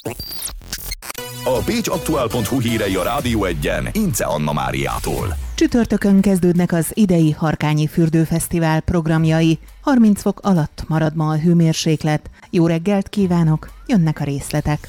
A pécsaktuál.hu hírei a Rádió Egyen Ince Anna Máriától. Csütörtökön kezdődnek az idei Harkányi Fürdőfesztivál programjai. 30 fok alatt marad ma a hőmérséklet. Jó reggelt kívánok, jönnek a részletek.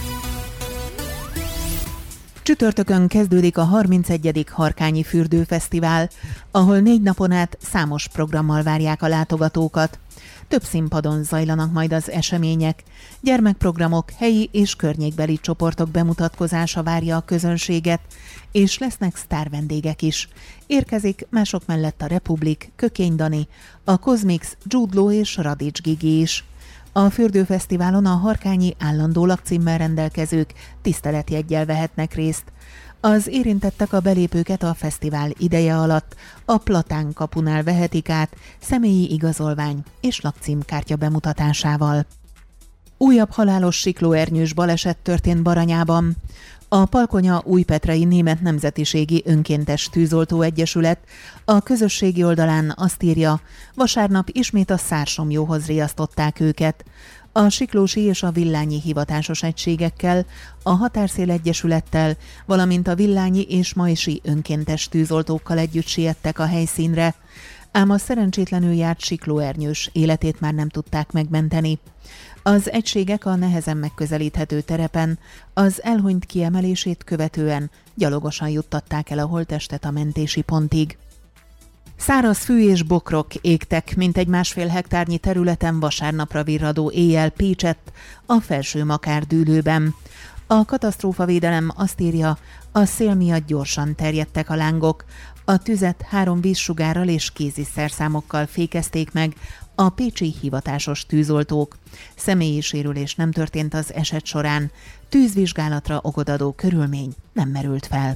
Csütörtökön kezdődik a 31. Harkányi Fürdőfesztivál, ahol 4 napon át számos programmal várják a látogatókat. Több színpadon zajlanak majd az események. Gyermekprogramok, helyi és környékbeli csoportok bemutatkozása várja a közönséget, és lesznek sztárvendégek is. Érkezik mások mellett a Republik, Kökény Dani, a Cosmix, Jude Law és Radics Gigi is. A fürdőfesztiválon a harkányi állandó lakcímmel rendelkezők tiszteletjeggyel vehetnek részt. Az érintettek a belépőket a fesztivál ideje alatt a Platán kapunál vehetik át személyi igazolvány és lakcímkártya bemutatásával. Újabb halálos siklóernyős baleset történt Baranyában. A Palkonya Újpetrei Német Nemzetiségi Önkéntes Tűzoltó Egyesület a közösségi oldalán azt írja, vasárnap ismét a Szársomjóhoz riasztották őket. A siklósi és a villányi hivatásos egységekkel, a Határszél Egyesülettel, valamint a villányi és majsi önkéntes tűzoltókkal együtt siettek a helyszínre, ám a szerencsétlenül járt siklóernyős életét már nem tudták megmenteni. Az egységek a nehezen megközelíthető terepen az elhunyt kiemelését követően gyalogosan juttatták el a holttestet a mentési pontig. Száraz fű és bokrok égtek mintegy 1,5 hektárnyi területen vasárnapra virradó éjjel Pécsett, a Felső-Makár dűlőben. A katasztrófavédelem azt írja, a szél miatt gyorsan terjedtek a lángok. A tüzet 3 vízsugárral és kéziszerszámokkal fékezték meg a pécsi hivatásos tűzoltók. Személyi sérülés nem történt az eset során. Tűzvizsgálatra okot adó körülmény nem merült fel.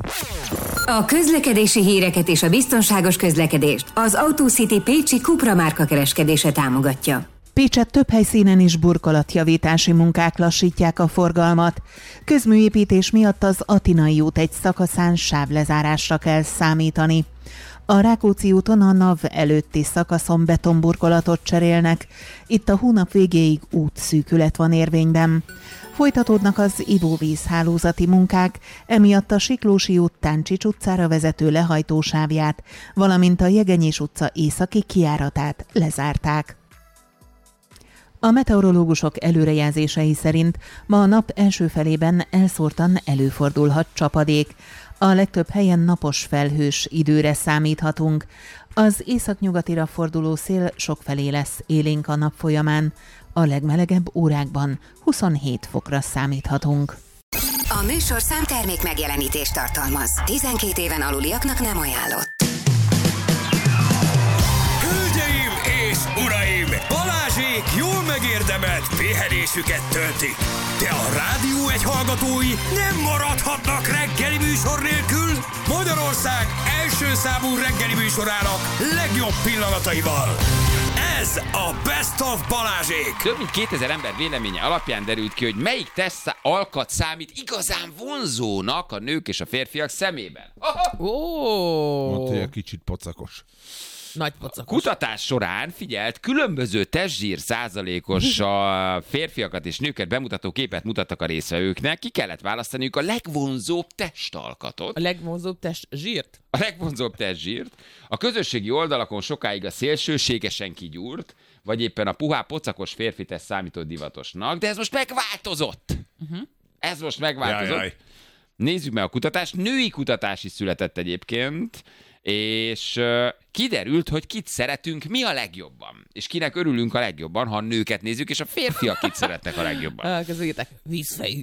A közlekedési híreket és a biztonságos közlekedést az Autocity pécsi Cupra márka kereskedése támogatja. Pécsett több helyszínen is burkolatjavítási munkák lassítják a forgalmat. Közműépítés miatt az Atinai út egy szakaszán sávlezárásra kell számítani. A Rákóczi úton a NAV előtti szakaszon betonburkolatot cserélnek. Itt a hónap végéig útszűkület van érvényben. Folytatódnak az ivóvíz hálózati munkák, emiatt a Siklósi út Táncsics utcára vezető lehajtósávját, valamint a Jegenyés utca északi kijáratát lezárták. A meteorológusok előrejelzései szerint ma a nap első felében elszórtan előfordulhat csapadék. A legtöbb helyen napos felhős időre számíthatunk. Az északnyugatira forduló szél sokfelé lesz élénk a nap folyamán. A legmelegebb órákban 27 fokra számíthatunk. A műsor számtermék megjelenítést tartalmaz. 12 éven aluliaknak nem ajánlott. Hölgyeim és uraim! Balázsék jól megérdemelt pihenésüket töltik. De a Rádió Egy hallgatói nem maradhatnak reggeli műsor nélkül. Magyarország első számú reggeli műsorának legjobb pillanataival. Ez a Best of Balázsék! Több mint 2000 ember véleménye alapján derült ki, hogy melyik teszt alkat számít igazán vonzónak a nők és a férfiak szemében. Mondta, hogy egy kicsit pocakos. Nagy pocakos. Kutatás során figyelt, különböző testzsír százalékos a férfiakat és nőket bemutató képet mutattak a résztvevőknek. Ki kellett választaniuk a legvonzóbb testalkatot. A legvonzóbb testzsírt? A legvonzóbb testzsírt. A közösségi oldalakon sokáig a szélsőségesen kigyúrt, vagy éppen a puhá pocakos férfi teszt számított divatosnak, de ez most megváltozott. Ez most megváltozott. Jaj. Nézzük meg a kutatást. Női kutatás is született egyébként, és kiderült, hogy kit szeretünk mi a legjobban. És kinek örülünk a legjobban, ha a nőket nézzük, és a férfiak kit szeretnek a legjobban. Közöljétek, vízfejű.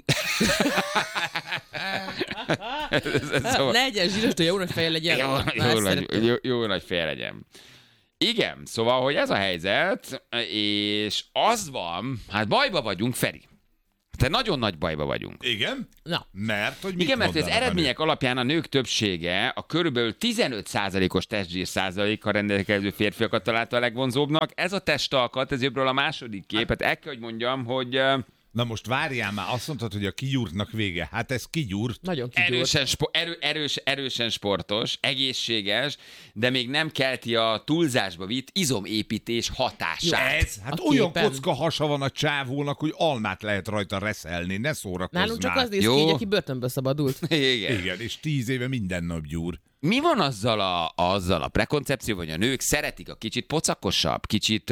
Szóval... Legyen zsíros, de jó nagy feje legyen. Jó nagy feje legyen. Igen, szóval, hogy ez a helyzet, és az van, hát bajba vagyunk, Feri. Te nagyon nagy bajba vagyunk. Igen? Na. Mert, hogy mit igen, mert az mondanak eredmények alapján a nők többsége a körülbelül 15%-os testzsír százalékkal rendelkező férfiakat találta a legvonzóbbnak. Ez a testalkat, ez jobbról a második kép. Hát el kell, hogy mondjam, hogy Na most várjál már, azt mondtad, hogy a kigyúrtnak vége. Hát ez kigyúrt. Nagyon kigyúrt. Erősen sportos, egészséges, de még nem kelti a túlzásba vitt izomépítés hatását. Ez, hát A olyan képen. kocka hasa van a csávónak, hogy almát lehet rajta reszelni, ne szórakozz Nálunk csak már. az néz ki, Jó. így, aki börtönből szabadult. Igen. Igen, és 10 éve minden nap gyúr. Mi van azzal a prekoncepció, hogy a nők szeretik a kicsit pocakosabb, kicsit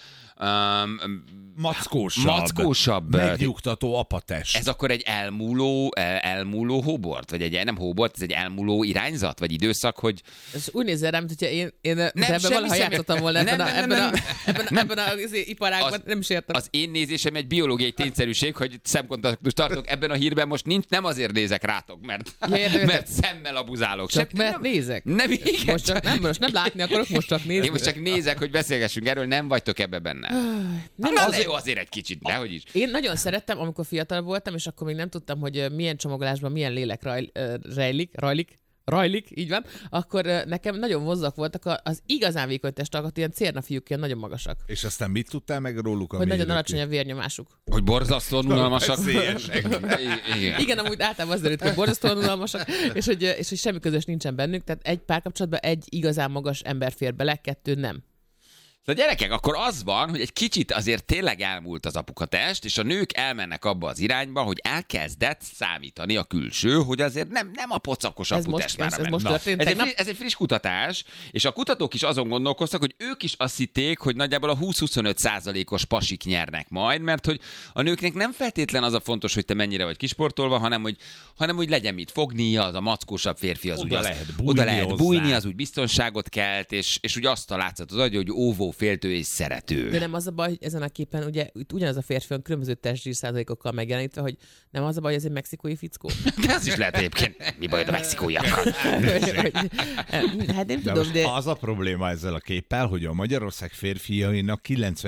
mackósabb. Megnyugtató apatest. Ez akkor egy elmúló hóbort? Vagy egy nem hóbort, ez egy elmúló irányzat? Vagy időszak, hogy... Ez úgy nézzel rám, hogyha én ebben semmi valaha személy- játszottam volna ebben az iparágban, nem is értem. Az én nézésem egy biológiai tényszerűség, hogy szemkontaktust tartok ebben a hírben, most nem azért nézek rátok, mert szemmel abuzálok. Csak mert nézek. Nem, igen, Most nem látni akarok, most csak nézni. én most csak nézek, hogy beszélgessünk erről, nem vagytok ebbe benne. Nem, Azért egy kicsit, dehogy is. Én nagyon szerettem, amikor fiatal voltam, és akkor még nem tudtam, hogy milyen csomagolásban milyen lélek rajlik, így van, akkor nekem nagyon vonzóak voltak az igazán vékony testalkat, ilyen cérnafiúk, ilyen nagyon magasak. És aztán mit tudtál meg róluk? Hogy nagyon alacsony a vérnyomásuk. Hogy borzasztóan unalmasak. Igen, amúgy általában az derült, hogy borzasztóan unalmasak, és hogy semmi közös nincsen bennük, tehát egy párkapcsolatban egy igazán magas ember fér bele, 2 nem. De gyerekek, akkor az van, hogy egy kicsit azért tényleg elmúlt az apukatest, és a nők elmennek abba az irányba, hogy elkezdett számítani a külső, hogy azért nem a pocakos aputest már. Ez most történt. Ez egy friss kutatás, és a kutatók is azon gondolkoztak, hogy ők is azt hitték, hogy nagyjából a 20-25%-os pasik nyernek majd, mert hogy a nőknek nem feltétlen az a fontos, hogy te mennyire vagy kisportolva, hanem hogy legyen mit fognia, az a mackósabb férfi az Oda úgy lehet bújni, az úgy biztonságot kelt, és úgy azt a látszat az hogy óvó, féltő és szerető. De nem az a baj, hogy ezen a képen ugye ugyanaz a férfi van különböző testzsír százalékokkal megjelenítve, hogy nem az a baj, hogy ez egy mexikói fickó. De az is lehet egyébként. Mi baj a mexikóiakkal? Hát nem De tudom, most de... az a probléma ezzel a képpel, hogy a Magyarország férfiainak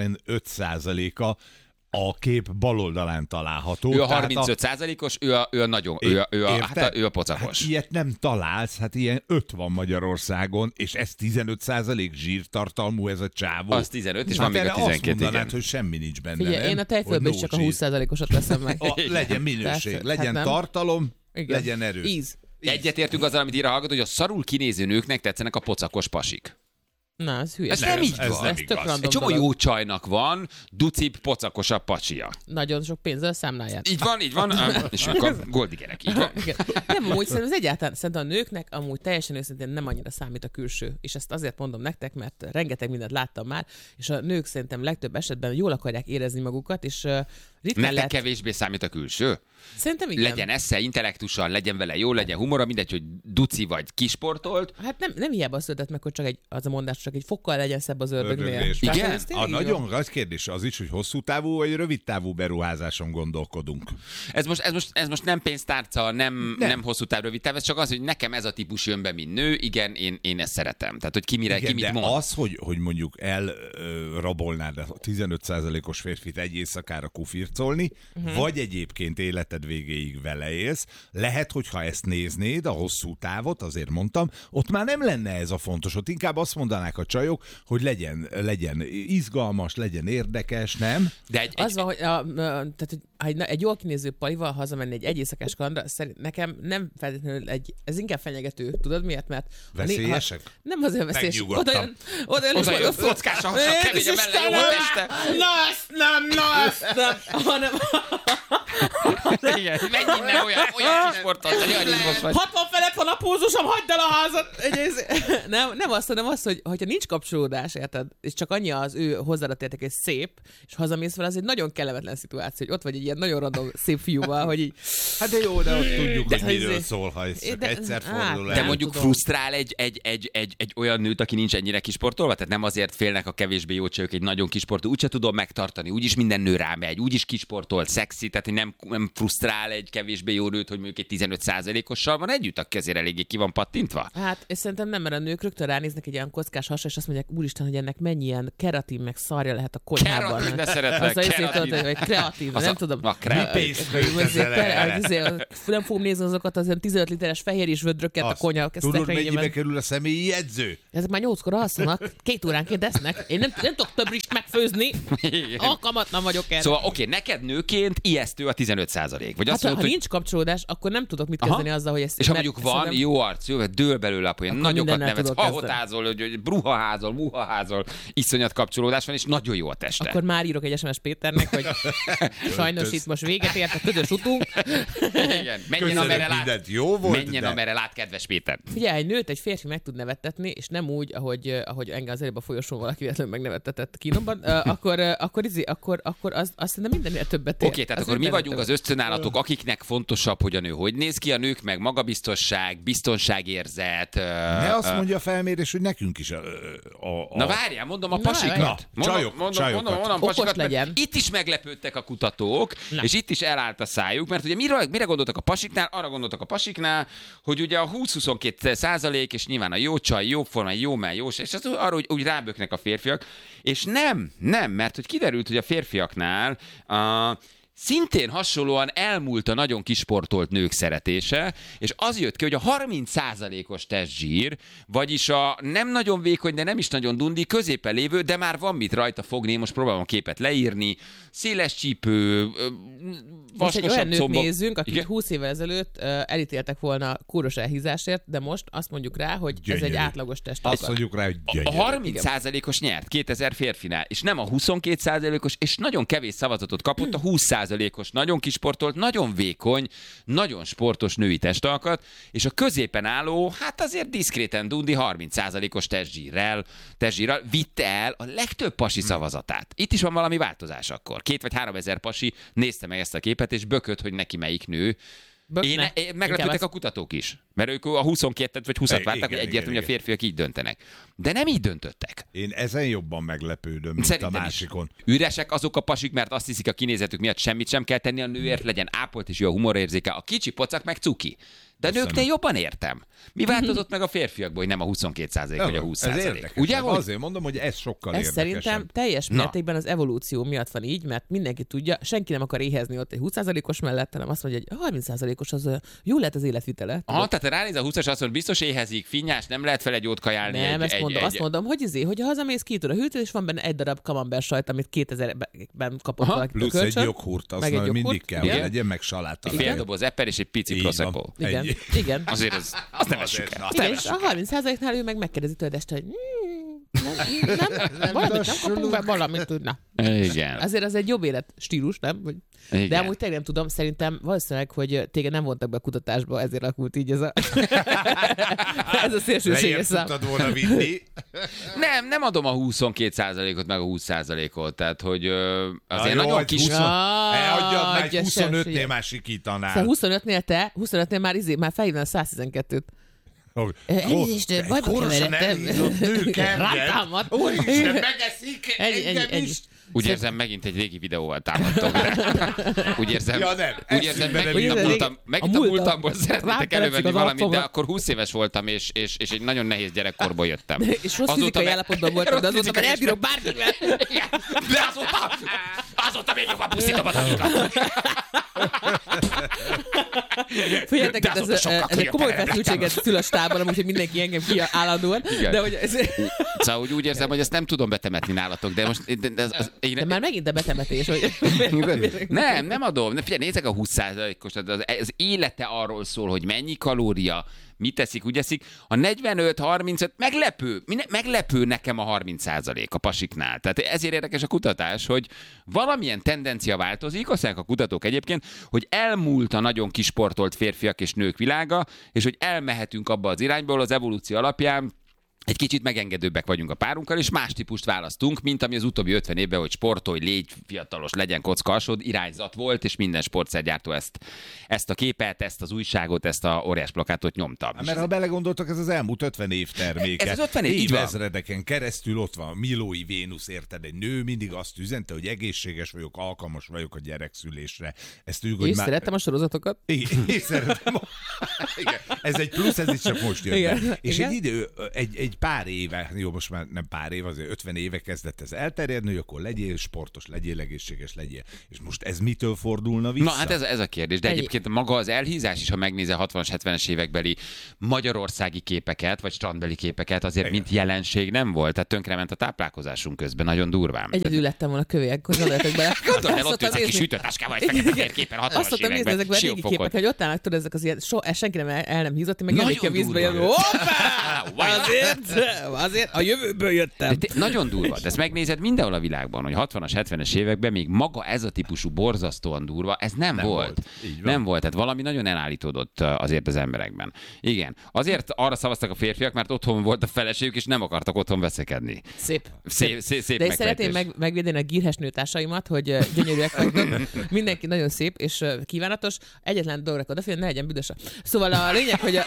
95%-a a kép bal oldalán található. Ő a Tehát 35%-os, ő a nagyon, ő a pocakos. Hát ilyet nem találsz, hát ilyen 5 van Magyarországon, és ez 15% zsírtartalmú ez a csávó. Az 15, és Hát van még a erre 12, azt mondanád, igen. hogy semmi nincs benne. Figyelj, nem? én a tejfölből is Hogy csak a no zsír. 20%-osat veszem meg. Legyen minőség, Tehát, legyen hát nem. tartalom, Igen. legyen erő. Íz. Egyetértünk azzal, amit ír a hallgató, hogy a szarul kinéző nőknek tetszenek a pocakos pasik. Na, ez hülye. Ez nem így ez van. nem Ez tök igaz. random Egy csomó dolog. jó csajnak van ducib, pocakosabb pacsia. Nagyon sok pénzzel számláját. Így van, és ők a goldigerek, így van. Igen. Nem, amúgy szerintem ez egyáltalán, szerintem a nőknek amúgy teljesen őszintén nem annyira számít a külső. És ezt azért mondom nektek, mert rengeteg mindent láttam már, és a nők szerintem legtöbb esetben jól akarják érezni magukat, és ritkán Nektek lehet... kevésbé számít a külső? Szerintem igen. Legyen esze, intellektusan, legyen vele jó, legyen humora, mindegy, hogy duci vagy kisportolt. Hát nem hiába született meg, hogy csak az a mondás, csak egy fokkal legyen szebb az ördögnél. Ördöglés. Tehát Igen? ez tényleg A így van. nagyon nagy kérdés az is, hogy hosszú távú vagy rövid távú beruházáson gondolkodunk. Ez most nem pénztárca, nem hosszú táv, rövid táv, ez csak az, hogy nekem ez a típus jön be, mint nő, igen, én ezt szeretem. Tehát, hogy ki Igen, mit de mond. az, hogy mondjuk elrabolnád a 15%-os férfit egy éjszakára kufircolni, vagy egyébként életed végéig vele élsz, lehet, hogyha ezt néznéd, a hosszú távot, azért mondtam, ott már nem lenne ez a fontos, ott inkább azt mondanák a csajok, hogy legyen izgalmas, legyen érdekes, nem? De Az van, hogy, tehát, hogy ha egy jól kinéző palival hazamenni egy éjszakás kalandra, szerint nekem nem feltétlenül ez inkább fenyegető. Tudod miért? Mert Veszélyesek? Nem azért veszélyes. Megnyugodtam. Oda jön kockás a hasa, kemény a melle, jó a teste. Na ezt nem, hanem... Igen, menj innen olyan kisportot, olyan rizmos vagy. 60 felett van a pulzusom, hagyd el a házat! Nem azt, hanem azt, hogy ha nincs kapcsolódás, érted? És csak annyi az ő hozzáadott érték, hogy szép, és hazamész vele, az egy nagyon kellemetlen szituáció, hogy ott vagy egy ilyen nagyon random szép fiúval, hogy így... Hát de jó, de ott tudjuk, hogy miről azért- szól, ha ez csak De- egyszer hát, fordul De el. mondjuk tudom. frusztrál egy olyan nőt, aki nincs ennyire kisportolva? Tehát nem azért félnek a kevésbé jó csajok egy nagyon kisportoló, úgyse tudom megtartani, úgyis minden nő rámegy, úgyis kisportolt, szexi, tehát hogy nem frusztrál egy kevésbé jó nőt, hogy mondjuk egy 15%-ossal van együtt, aki azért azért eléggé ki van pattintva? Hát, és szerintem nem, mert a nők rögtön ránéznek egy olyan kockás hasra, és azt mondják, úristen, hogy ennek mennyi ilyen keratin meg szarja lehet a konyhában. Keratin, de szeretlek, keratin. Vagy kreatív, nem tudom. A kreatív. Nem fogom nézni azokat az ilyen 15 literes fehér és vödröket a konyha. Tudod, mennyibe kerül a személyi jegyző? Ezek már 8-kor alszanak, 2 óránként esznek. Én nem tudok több rizst megfőzni. Alkalmatlan vagyok erre. Szóval oké, neked nőként ijesztő a 15%. Vagy azt Hát, mondod, ha nincs kapcsolódás, akkor nem tudok mit kezdeni azzal, hogy ezt... És ha mondjuk van jó arcú, dől belőle, hogy nagyokat nevetsz, hahotázol, hogy bruhaházol, muhaházol, iszonyat kapcsolódás van, és nagyon jó a teste. Akkor már írok egy SMS Péternek, hogy sajnos itt most véget ért a ködös utunk. Igen. Menjen amerre lát, kedves Péter. Figyelj, egy nőt egy férfi meg tud nevettetni, és nem úgy, ahogy engem az előbb a folyosón valaki véletlenül megnevettetett kínomban, akkor azt szerintem mindennél többet ér. Oké, tehát akkor mi vagyunk az ösztönállatok, akiknek fontosabb, hogy a nő hogy néz ki, a nők meg magabiztosság, biztonságérzet. Ne azt mondja a felmérés, hogy nekünk is Na várjál, mondom a pasikat. Mondom pasikat, legyen. Itt is meglepődtek a kutatók, és itt is elállt a szájuk, mert ugye mire gondoltak a pasiknál? Arra gondoltak a pasiknál, hogy ugye a 20-22%, és nyilván a jó csaj, jó forma, jó mell, jó és az arra úgy ráböknek a férfiak, és nem, mert hogy kiderült, hogy a férfiaknál szintén hasonlóan elmúlt a nagyon kisportolt nők szeretése, és az jött ki, hogy a 30%-os testzsír, vagyis a nem nagyon vékony, de nem is nagyon dundi, középen lévő, de már van mit rajta fogni, most próbálom a képet leírni, széles csípő, vaskosabb olyan nőt combok. nézzünk, akik 20 évvel ezelőtt elítéltek volna kóros elhízásért, de most azt mondjuk rá, hogy gyönyörű. Ez egy átlagos test. Azt mondjuk rá, hogy gyönyörű. A 30%-os nyert 2000 férfinál, és nem a 22%-os, és nagyon kevés szavazatot kapott a 20%-os, nagyon kisportolt, nagyon vékony, nagyon sportos női testalkat, és a középen álló, hát azért diszkréten dundi 30%-os testzsírrel vitte el a legtöbb pasi szavazatát. Itt is van valami változás akkor. 2 vagy 3 ezer pasi nézte meg ezt a képet, és bökött, hogy neki melyik nő. Meglepődtek a kutatók is, mert ők a 22-et vagy 20-at várták, hogy egyértelmű, hogy a férfiak így döntenek. De nem így döntöttek. Én ezen jobban meglepődöm, mint Szerintem a másikon. Is. Üresek azok a pasik, mert azt hiszik, a kinézetük miatt semmit sem kell tenni a nőért, legyen ápolt és jó a humorérzéke. A kicsi pocak meg cuki. De nőknél jobban értem. Mi változott meg a férfiakból, hogy nem a 22% vagy a 20%? Ugye, hogy? Azért mondom, hogy ez sokkal ez érdekesebb. Szerintem teljes mértékben az evolúció miatt van így, mert mindenki tudja, senki nem akar éhezni ott egy 20%-os mellett, hanem azt mondja, hogy a 30%-os az jó lehet az életvitele. Tehát ránéz a 20-as, azt mondja, biztos éhezik, finnyás, nem lehet fel egy jót kajálni. Nem, azt mondom, hogy hogyha hazamész, kitör a hűtő, és van benne egy darab camembert sajt, amit 2000-ben kapott valaki plusz egy joghurt, azt mindig kell, hogy legyen meg saláta. Fél doboz eper és egy pici prosecco. Igen. Azért azt nem essük el. Igen, és a 30%-nál ő meg megkérdezi tőled este, hogy valamit nem kapunk be, valamit tudna. Igen. Azért az egy jobb életstílus, nem? Igen. De amúgy tényleg nem tudom, szerintem valószínűleg, hogy téged nem vontak be a kutatásba, ezért alakult így ez a szélsőséges szám. Tudtad volna vinni. Nem adom a 22%-ot meg a 20%-ot, tehát hogy azért nagyon kis... Elhagyjad meg, 25-nél már sikítanál. Szóval 25-nél már feljön a 112-t. Elnézést, bajba keveredtem. Rátámadt. Úristen, megeszik engem is. Úgy érzem, megint egy régi videóval támadtok. Úgy érzem, megint a múltamból szeretnétek elővenni valamit, de akkor 20 éves voltam, és egy nagyon nehéz gyerekkorból jöttem. És rossz fizikai állapotban voltam, de azóta már elbírok bármivel. De azóta még jobban pusztítom a tanukat. Figyeljetek, ez egy komoly feszültséget szül a stában, amúgy, hogy mindenki engem ki állandóan. De hogy szóval úgy érzem, hogy ezt nem tudom betemetni nálatok, de most... De már megint a betemetés, hogy... Nem adom. Figyelj, nézzek a 20%-os, az élete arról szól, hogy mennyi kalória, mit teszik, úgy eszik. A 45-35 meglepő nekem a 30% a pasiknál. Tehát ezért érdekes a kutatás, hogy valamilyen tendencia változik, azt mondják a kutatók egyébként, hogy elmúlt a nagyon kisportolt férfiak és nők világa, és hogy elmehetünk abba az irányból az evolúció alapján, egy kicsit megengedőbbek vagyunk a párunkkal, és más típust választunk, mint ami az utóbbi 50 évben, hogy sportolj, légy fiatalos, legyen kocka alsód, irányzat volt, és minden sportszergyártó ezt a képet, ezt az újságot, ezt a óriás plakátot nyomta. Mert ha belegondoltak, ez az elmúlt 50 év terméke. Ez az 50 év, így van. Évezredeken keresztül ott van Milói Vénusz, érted? Egy nő mindig azt üzente, hogy egészséges vagyok, alkalmas vagyok a gyerekszülésre. Ezt tudjuk, hogy szeretem a sorozatokat. Igen, én szeretem. Igen. Ez egy plusz, ez is csak most jön. Igen. És Igen. egy idő, egy pár éve, jó, most már nem pár év, azért 50 éve kezdett ez elterjedni, hogy akkor legyél sportos, legyél egészséges, legyél. És most ez mitől fordulna vissza? Na hát ez a kérdés, de egyébként maga az elhízás is, ha megnézel 60-as, 70-es évekbeli magyarországi képeket, vagy strandbeli képeket, azért mint jelenség nem volt, tehát tönkrement a táplálkozásunk közben, nagyon durván. Egyedül lettem volna kövélyek, gondoljatok bele. Gondolj el, ott ülsz egy kis ütőtáskával, egy fekete képen, 60-as Azt szoktam nézni ezekben a régi képek, hogy ott állnak, tudod, ezek az ilyen, senki nem el nem hízott, meg jönnék a vízbe, jön, hoppá! Azért a jövőből jöttem. Nagyon durva, de ezt megnézed mindenhol a világban, hogy 60-as, 70-es években még maga ez a típusú borzasztóan durva, ez nem volt. Nem volt, tehát valami nagyon elállítódott azért az emberekben. Igen, azért arra szavaztak a férfiak, mert otthon volt a feleségük, és nem akartak otthon veszekedni. Szép Szép de én szeretném megvédeni a gírhes nőtársaimat, hogy gyönyörűek vagytok. Mindenki nagyon szép és kívánatos. Egyetlen dologra odafigyelni, ne legyen büdös. Szóval a lényeg, hogy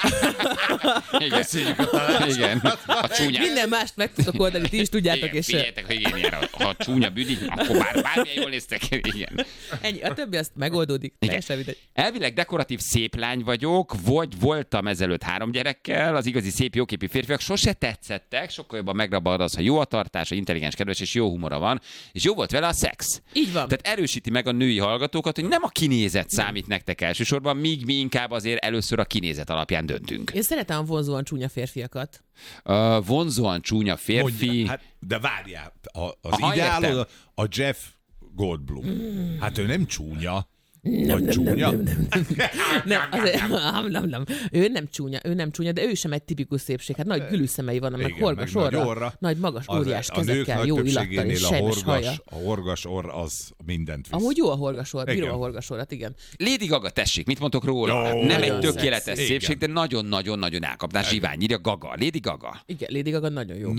Igen. A csúnya. Minden mást meg tudok oldani, ti is tudjátok. Igen, és figyeljetek, hogy én ilyen, ha csúnya büdi, akkor bármilyen jól néztek. Igen. Ennyi, a többi azt megoldódik. Teljesen mindegy. Elvileg dekoratív szép lány vagyok, vagy voltam ezelőtt 3 gyerekkel, az igazi szép jóképű férfiak sose tetszettek, sokkal jobban megrabad az, ha jó a tartása, intelligens, kedves és jó humora van, és jó volt vele a szex. Így van. Tehát erősíti meg a női hallgatókat, hogy nem a kinézet számít nektek elsősorban, míg mi inkább azért először a kinézet alapján döntünk. Én szeretem a vonzóan csúnya férfiakat. Vonzóan csúnya férfi. Mondja, hát, de várjál, az ideál a Jeff Goldblum. Hát ő nem csúnya. Vagy csúnya? Nem, azért, nem. Ő nem csúnya, de ő sem egy tipikus szépség. Hát nagy gülűszemei vannak, meg horgas orra, nagy magas óriás kezekkel, jó illattal és sejmes haja. A horgas orr az mindent visz. Amúgy jó a horgas orr, bírom a horgas orrat, igen. Lady Gaga, tessék, mit mondtok róla? Jó, nem egy nagyon tökéletes szexi. szépség, de nagyon-nagyon-nagyon elkapnás zsivány. Írja Gaga. Lady Gaga. Igen, Lady Gaga nagyon jó.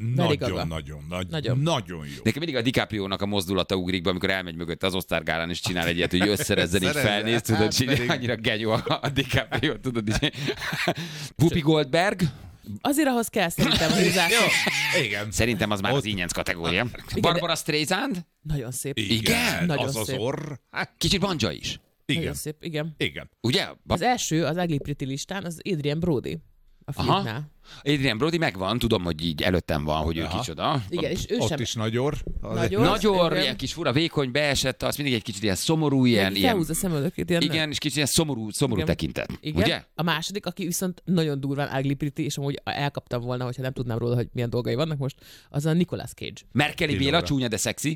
Nagyon jó. Nekem mindig a DiCaprio-nak a mozdulata ugrik be, amikor elmegy mögött az Oscar gálán, és csinál egy ilyet, hogy összerezzen, így felnéz, tudod, annyira genyó a DiCaprio, tudod, így. Whoopi Goldberg. Azért ahhoz kell szerintem húzás. Igen. Szerintem az már az ínyenc kategória. Barbara Streisand. Nagyon szép. Igen? Nagyon az szép. orr. Hát, Kicsit Banja is. igen. Nagyon szép, igen. Igen. Ugye? Az első, az Ugly Pretty listán, az Adrian Brody. A filmnál. Adrian Brody megvan, tudom, hogy így előttem van, hogy ő kicsoda. Igen, és ő Ott sem... is nagy orr. Nagyon, igen. ilyen kis fura, vékony, beesett, az mindig egy kicsit ilyen szomorú, ilyen... Felhúzza szemöldökét, ilyen... Igen, és kicsit ilyen szomorú Igen. tekintet. Igen. Ugye? A második, aki viszont nagyon durván Ugly Pretty, és amúgy elkaptam volna, hogyha nem tudnám róla, hogy milyen dolgai vannak most, az a Nicolas Cage. Merkeli Béla, csúnya, de szexi.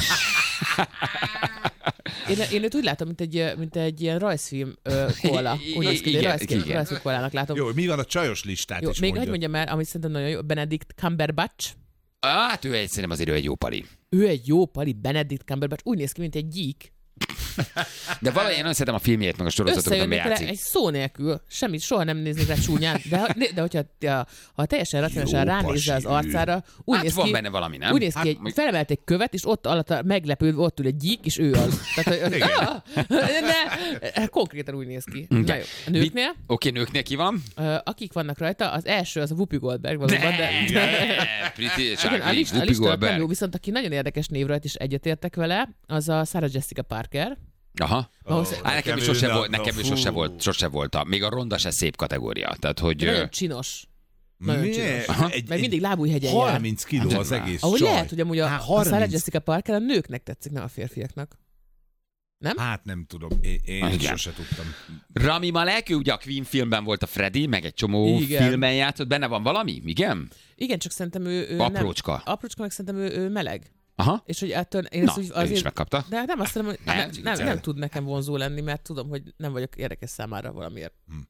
Én őt úgy látom, mint egy ilyen rajzfilm koala. Úgy néz ki, Igen, egy igen. rajzfilm koalának látom. Jó, mi van a csajos listát Jó, is még mondja. hogy mondjam el, amit szerintem nagyon jó, Benedict Cumberbatch. Hát szerintem azért ő egy jó pali. Ő egy jó pali, Benedict Cumberbatch, úgy néz ki, mint egy gyík. De valahogy én nagyon szeretem a filmjét, meg a sorozatokat, amiben Összejönnék vele játszik. egy szó nélkül. Semmit, soha nem néznék rá csúnyán. De hogyha ha teljesen racionálisan Jó ránézzel az pasi, arcára, úgy Hát néz van ki, benne valami, nem? úgy néz ki, hogy felemelt egy követ, és ott alatt meglepődve ott ül egy gyík, és ő az. Tehát, konkrétan úgy néz ki. Na jó. A nőknél, Oké, nőknél ki van? akik vannak rajta, az első az a Whoopi Goldberg valóban, de... Pretty, Igen, a lista nem jó, Goldberg. viszont aki nagyon érdekes név rajta, és egyetértek vele, az a Sarah Jessica Parker. Aha. Nekem is sose ő volt, nem, nekem is fú. sose volt. Még a ronda se szép kategória. Tehát, hogy... Nagyon csinos. Nagyon Miért? csinos. Meg mindig lábújhegyen jár. 30 kiló az egész Ahogy csaj. lehet, hogy amúgy a 30. Sarah Jessica Parker a nőknek tetszik, nem a férfiaknak. Nem? Hát nem tudom, én Igen. sose tudtam. Rami Malek, ő ugye a Queen filmben volt a Freddy, meg egy csomó Igen. filmen játszott. Benne van valami? Igen? Igen, csak szerintem ő Aprócska. Nem. Aprócska, meg szerintem ő meleg. Aha. És hogy ettől én Na, ezt úgy ő is megkapta. De nem azt mondom, hogy Nem, nem tud nekem vonzó lenni, mert tudom, hogy nem vagyok érdekes számára valamiért. Aha.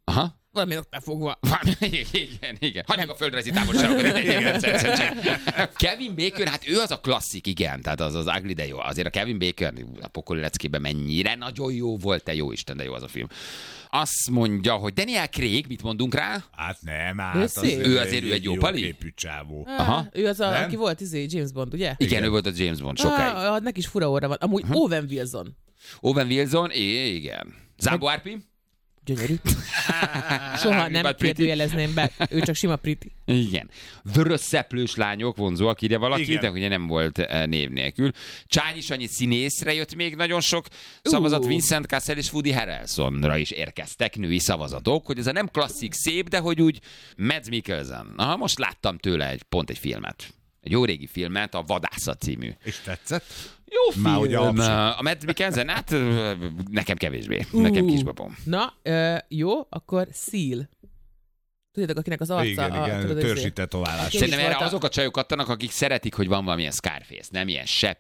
Valami ott befogva. Igen. Hagyjuk a földrajzi távolságokat. Kevin Bacon, hát ő az a klasszik, igen. Tehát az ugly, de jó. Azért a Kevin Bacon a pokoli leckében mennyire nagyon jó volt, te jó Isten, de jó az a film. Azt mondja, hogy Daniel Craig, mit mondunk rá? Hát nem, ő azért egy jó pali? képű csávó. Aha. Ő az, aki volt James Bond, ugye? Igen, ő volt a James Bond sokáig. Neki is fura orra van. Amúgy Owen Wilson. Owen Wilson, igen. Zámbó Árpi? Gyönyörű. Soha nem kérdőjelezném be. Ő csak sima pretty. Igen. Vörös szeplős lányok vonzóak, ide valaki, igen. de ugye nem volt név nélkül. Csányi Sanyi színészre jött még nagyon sok szavazat, Vincent Cassel és Woody Harrelsonra is érkeztek női szavazatok, hogy ez a nem klasszik szép, de hogy úgy Mads Mikkelsen. Aha, most láttam tőle pont egy filmet. Egy jó régi filmet, a Vadászat című. És tetszett? Jó film. Már ugye a Mads Mikkelsen, hát nekem kevésbé. Nekem kisbabom. Na, jó, akkor Seal. Tudjátok, akinek az arca... Igen, törzsi tetoválás. Szerintem erre azok a csajok adtanak, akik szeretik, hogy van valamilyen Scarface, nem ilyen sebb